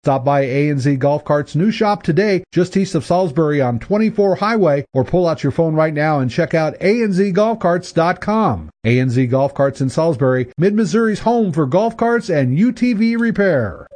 Stop by A&Z Golf Carts' new shop today, just east of Salisbury on 24 Highway, or pull out your phone right now and check out anzgolfcarts.com. A&Z Golf Carts in Salisbury, Mid-Missouri's home for golf carts and UTV repair.